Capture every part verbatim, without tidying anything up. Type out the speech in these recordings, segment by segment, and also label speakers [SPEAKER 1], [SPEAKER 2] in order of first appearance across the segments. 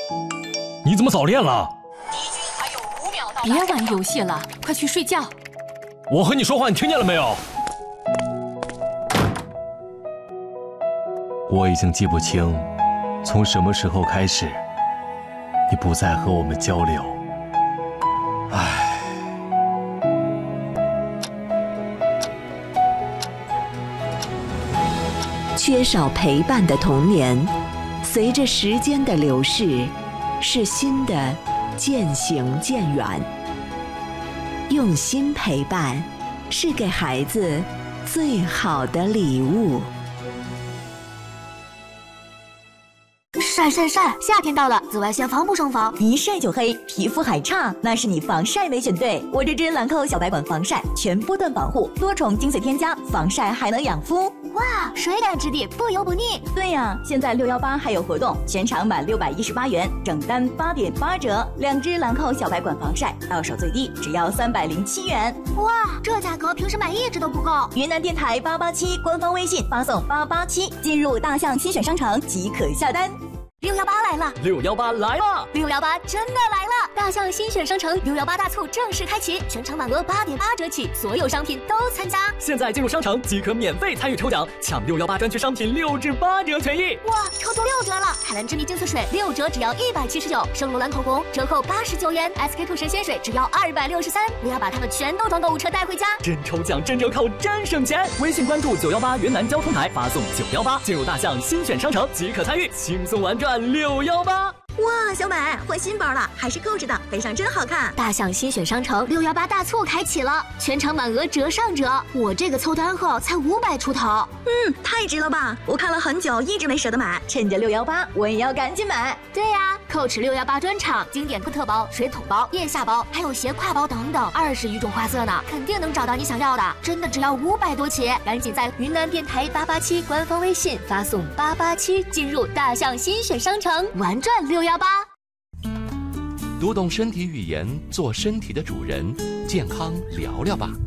[SPEAKER 1] 你怎么早恋了？
[SPEAKER 2] 别玩游戏了，快去睡觉。
[SPEAKER 1] 我和你说话，你听见了没有？我已经记不清，从什么时候开始，你不再和我们交流。唉。
[SPEAKER 3] 缺少陪伴的童年，随着时间的流逝，是心的渐行渐远。用心陪伴，是给孩子最好的礼物。
[SPEAKER 4] 晒晒晒！夏天到了，紫外线防不胜防，
[SPEAKER 5] 一晒就黑，皮肤还差，那是你防晒没选对。我这支兰蔻小白管防晒全波段保护，多重精粹添加，防晒还能养肤。
[SPEAKER 4] 哇，水感质地，不油不腻。
[SPEAKER 5] 对呀，现在六一八还有活动，全场满六百一十八元，整单八点八折。两支兰蔻小白管防晒，到手最低只要三百零七元。
[SPEAKER 4] 哇，这价格平时买一支都不够。
[SPEAKER 5] 云南电台八八七官方微信发送八八七，进入大象新选商城即可下单。
[SPEAKER 4] 六幺八来了！
[SPEAKER 1] 六幺八来了！
[SPEAKER 4] 六幺八真的来了！大象新选商城六幺八大促正式开启，全场满额八点八折起，所有商品都参加。
[SPEAKER 6] 现在进入商城即可免费参与抽奖，抢六幺八专区商品六至八折权益。
[SPEAKER 4] 哇，抽中六折了！海蓝之谜净色水六折只要一百七十九，圣罗兰口红折扣八十九元 ，S K two 神仙水只要二百六十三。我要把它们全都装购物车带回家。
[SPEAKER 6] 真抽奖，真折扣，真省钱！微信关注九幺八云南交通台，发送九幺八进入大象新选商城即可参与，轻松玩转六幺八。
[SPEAKER 5] 哇，小美换新包了，还是购置的，背上真好看。
[SPEAKER 4] 大象新选商城六幺八大促开启了，全场满额折上折。我这个凑单后才五百出头，
[SPEAKER 5] 嗯，太值了吧！我看了很久，一直没舍得买，趁着六幺八，我也要赶紧买。
[SPEAKER 4] 对呀、啊，蔻驰六幺八专场经典特包、水桶包、腋下包，还有斜挎包等等，二十余种花色呢，肯定能找到你想要的。真的只要五百多起，赶紧在云南电台八八七官方微信发送八八七，进入大象新选商城，玩转六幺八。
[SPEAKER 7] 读懂身体语言，做身体的主人，健康聊聊吧。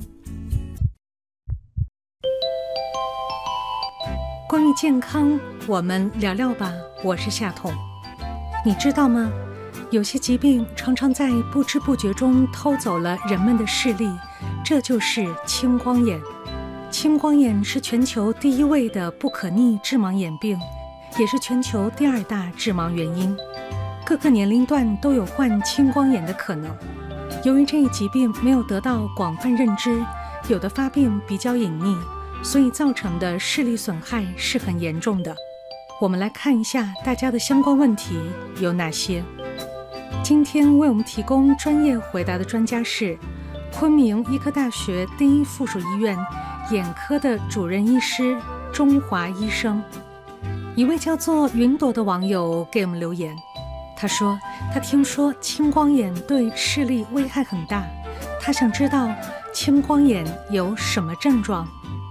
[SPEAKER 8] 关于健康，我们聊聊吧。我是夏彤。你知道吗？有些疾病常常在不知不觉中偷走了人们的视力，这就是青光眼。青光眼是全球第一位的不可逆致盲眼病，也是全球第二大致盲原因。各个年龄段都有患青光眼的可能。由于这一疾病没有得到广泛认知，有的发病比较隐匿，所以造成的视力损害是很严重的。我们来看一下大家的相关问题有哪些。今天为我们提供专业回答的专家是昆明医科大学第一附属医院眼科的主任医师钟华医生。一位叫做云朵的网友给我们留言，他说他听说青光眼对视力危害很大，他想知道青光眼有什么症状。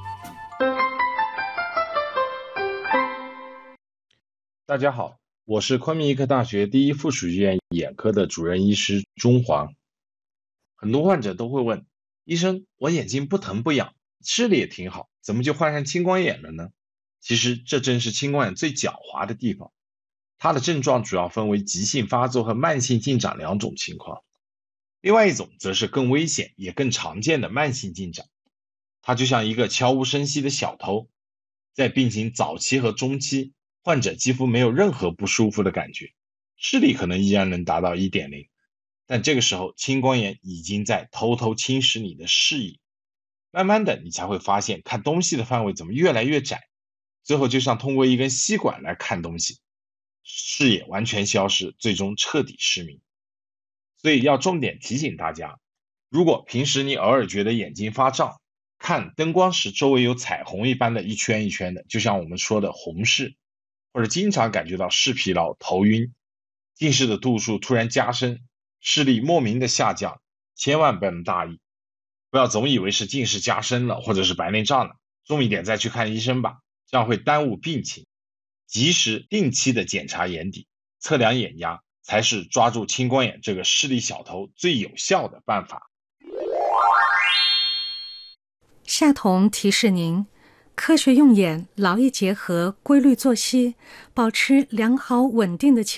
[SPEAKER 9] 大家好，我是昆明医科大学第一附属医院眼科的主任医师钟华。很多患者都会问，医生，我眼睛不疼不痒，视力也挺好，怎么就患上青光眼了呢？其实这正是青光眼最狡猾的地方。它的症状主要分为急性发作和慢性进展两种情况。另外一种则是更危险也更常见的慢性进展。它就像一个悄无声息的小偷，在病情早期和中期，患者几乎没有任何不舒服的感觉，视力可能依然能达到 一点零， 但这个时候青光眼已经在偷偷侵蚀你的视野。慢慢的你才会发现看东西的范围怎么越来越窄，最后就像通过一根吸管来看东西，视野完全消失，最终彻底失明。所以要重点提醒大家，如果平时你偶尔觉得眼睛发胀，看灯光时周围有彩虹一般的一圈一圈的，就像我们说的红视，或者经常感觉到视疲劳、头晕，近视的度数突然加深，视力莫名的下降，千万不能大意，不要总以为是近视加深了或者是白内障了，重一点再去看医生吧，这样会耽误病情。及时定期的检查眼底，测量眼压，才是抓住青光眼这个视力小偷最有效的办法。
[SPEAKER 8] 夏彤提示您，科学用眼，劳逸结合，规律作息，保持良好稳定的情